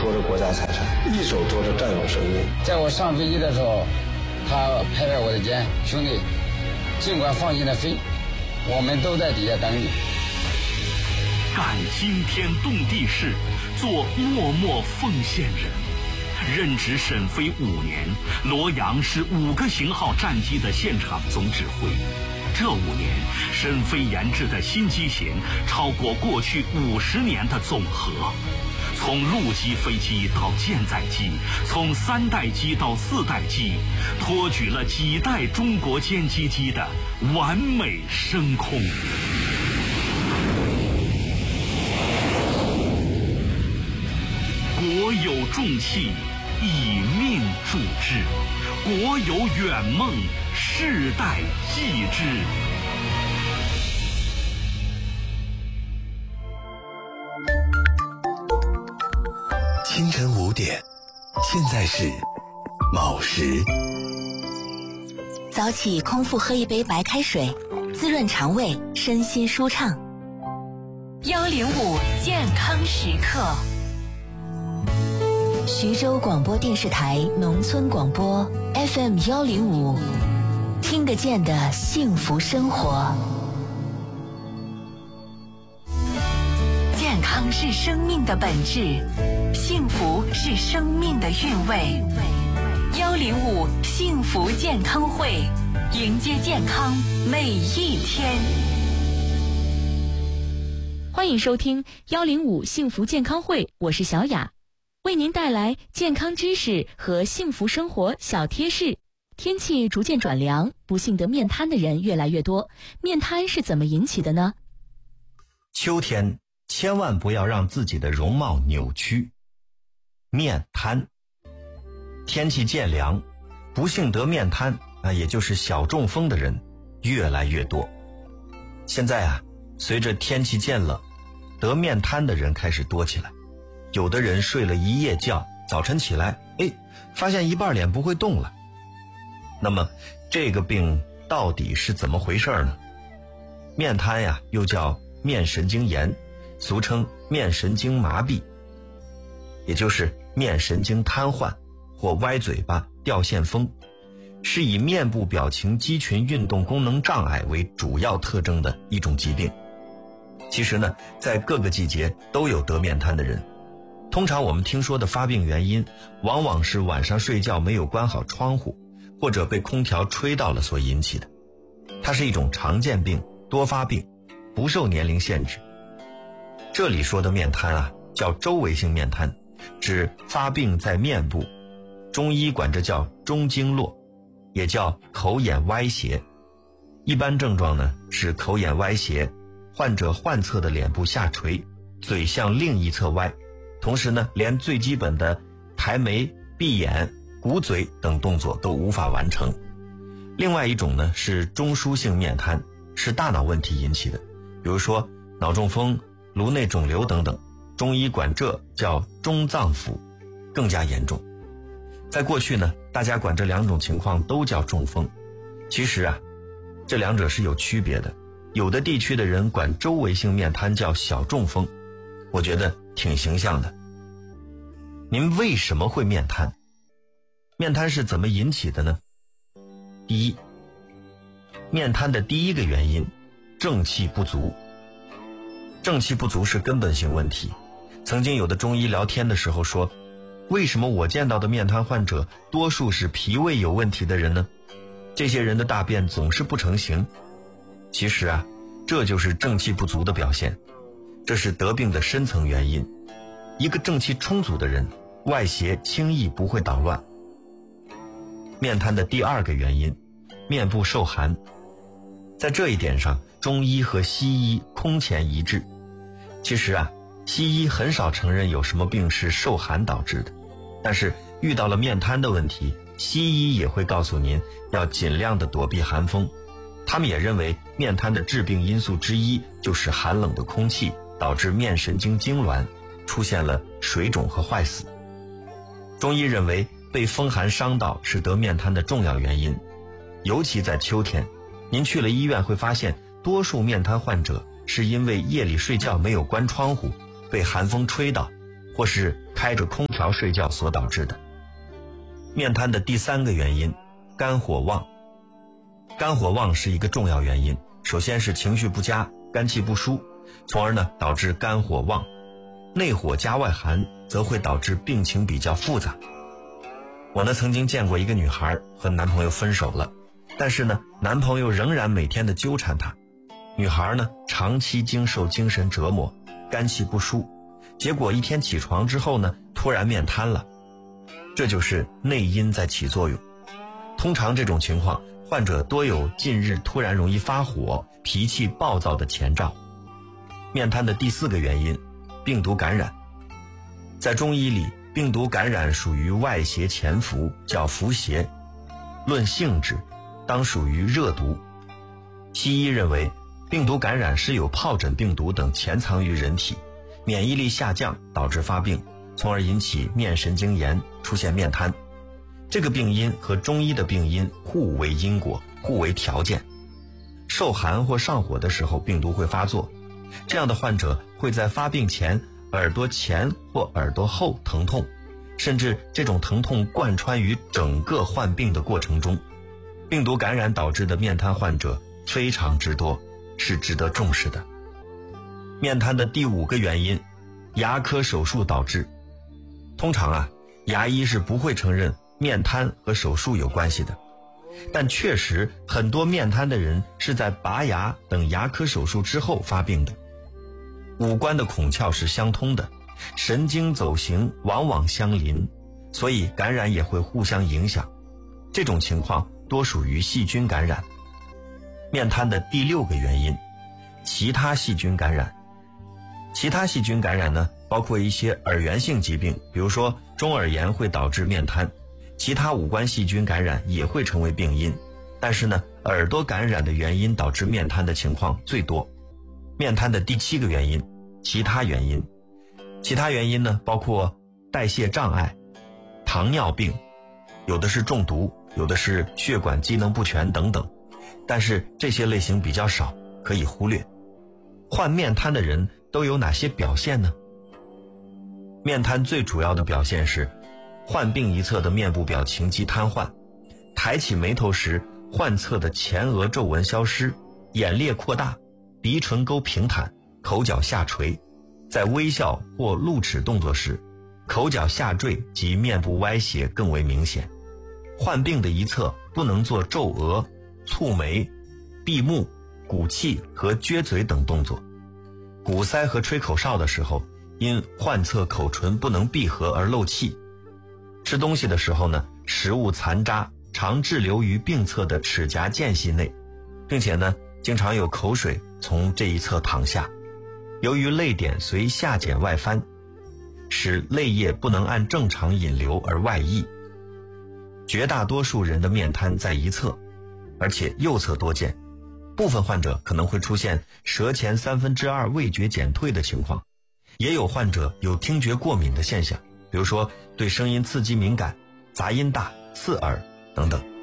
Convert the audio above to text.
拖着国家财产，一手拖着战友生命。 在我上飞机的时候，他拍拍我的肩，兄弟，尽管放心的飞，我们都在底下等你。 干惊天动地事，做默默奉献人。任职沈飞5年，罗阳是5个型号战机的现场总指挥。这5年，沈飞研制的新机型超过过去50年的总和。从陆基飞机到舰载机，从3代机到4代机，托举了几代中国歼击机的完美升空。国有重器，以命铸之；国有远梦，世代继之。 清晨5点，现在是卯时。 早起空腹喝一杯白开水，滋润肠胃，身心舒畅。 105健康时刻。 徐州广播电视台农村广播 FM 105，听得见的幸福生活。 健康是生命的本质，幸福是生命的韵味。105幸福健康会，迎接健康每一天。 欢迎收听105幸福健康会，我是小雅，为您带来健康知识和幸福生活小贴士。天气逐渐转凉，不幸得面瘫的人越来越多。面瘫是怎么引起的呢？ 秋天千万不要让自己的容貌扭曲。面瘫，天气渐凉，不幸得面瘫也就是小中风的人越来越多。现在随着天气渐冷，得面瘫的人开始多起来。有的人睡了一夜觉，早晨起来发现一半脸不会动了。那么这个病到底是怎么回事呢？面瘫又叫面神经炎，俗称面神经麻痹，也就是面神经瘫痪或歪嘴巴、掉线风，是以面部表情肌群运动功能障碍为主要特征的一种疾病。其实呢，在各个季节都有得面瘫的人。通常我们听说的发病原因，往往是晚上睡觉没有关好窗户，或者被空调吹到了所引起的。它是一种常见病、多发病，不受年龄限制。这里说的面瘫叫周围性面瘫，指发病在面部，中医管这叫中经络，也叫口眼歪斜。一般症状呢是口眼歪斜，患者患侧的脸部下垂，嘴向另一侧歪，同时呢连最基本的抬眉、闭眼、鼓嘴等动作都无法完成。另外一种呢是中枢性面瘫，是大脑问题引起的，比如说脑中风、颅内肿瘤等等，中医管这叫中脏腑，更加严重。在过去呢，大家管这两种情况都叫中风。其实这两者是有区别的。有的地区的人管周围性面瘫叫小中风，我觉得挺形象的。您为什么会面瘫？面瘫是怎么引起的呢？第一，面瘫的第一个原因，正气不足。正气不足是根本性问题。曾经有的中医聊天的时候说，为什么我见到的面瘫患者多数是脾胃有问题的人呢？这些人的大便总是不成形。其实这就是正气不足的表现，这是得病的深层原因。一个正气充足的人，外邪轻易不会捣乱。面瘫的第二个原因，面部受寒。在这一点上，中医和西医空前一致。其实西医很少承认有什么病是受寒导致的，但是遇到了面瘫的问题，西医也会告诉您要尽量的躲避寒风。他们也认为面瘫的致病因素之一就是寒冷的空气导致面神经痉挛，出现了水肿和坏死。中医认为被风寒伤到是得面瘫的重要原因，尤其在秋天，您去了医院会发现，多数面瘫患者是因为夜里睡觉没有关窗户，被寒风吹到，或是开着空调调睡觉所导致的。面瘫的第3个原因，肝火旺。肝火旺是一个重要原因，首先是情绪不佳，肝气不舒，从而呢导致肝火旺。内火加外寒则会导致病情比较复杂。我呢曾经见过一个女孩和男朋友分手了，但是呢男朋友仍然每天的纠缠她。女孩呢长期经受精神折磨，肝气不舒，结果一天起床之后呢突然面瘫了。这就是内因在起作用。通常这种情况，患者多有近日突然容易发火、脾气暴躁的前兆。面瘫的第4个原因，病毒感染。在中医里，病毒感染属于外邪潜伏，叫伏邪。论性质，当属于热毒。西医认为，病毒感染是有疱疹病毒等潜藏于人体，免疫力下降导致发病，从而引起面神经炎，出现面瘫。这个病因和中医的病因互为因果，互为条件。受寒或上火的时候，病毒会发作，这样的患者会在发病前耳朵前或耳朵后疼痛，甚至这种疼痛贯穿于整个患病的过程中。病毒感染导致的面瘫患者非常之多，是值得重视的。面瘫的第5个原因，牙科手术导致。通常牙医是不会承认面瘫和手术有关系的，但确实很多面瘫的人是在拔牙等牙科手术之后发病的。五官的孔窍是相通的，神经走形往往相邻，所以感染也会互相影响。这种情况多属于细菌感染。面瘫的第6个原因，其他细菌感染。其他细菌感染呢，包括一些耳源性疾病，比如说中耳炎会导致面瘫，其他五官细菌感染也会成为病因，但是呢，耳朵感染的原因导致面瘫的情况最多。面瘫的第7个原因，其他原因。其他原因呢，包括代谢障碍、糖尿病，有的是中毒，有的是血管机能不全等等，但是这些类型比较少，可以忽略。患面瘫的人都有哪些表现呢？面瘫最主要的表现是患病一侧的面部表情肌瘫痪，抬起眉头时患侧的前额皱纹消失，眼裂扩大，鼻唇沟平坦，口角下垂，在微笑或露齿动作时，口角下坠及面部歪斜更为明显。患病的一侧不能做皱额、蹙眉、闭目、鼓气和撅嘴等动作。鼓腮和吹口哨的时候，因患侧口唇不能闭合而漏气。吃东西的时候呢，食物残渣常滞留于病侧的齿颊间隙内，并且呢，经常有口水从这一侧淌下。由于泪点随下睑外翻，使泪液不能按正常引流而外溢。绝大多数人的面瘫在一侧，而且右侧多见，部分患者可能会出现舌前2/3味觉减退的情况，也有患者有听觉过敏的现象，比如说对声音刺激敏感、杂音大、刺耳等等。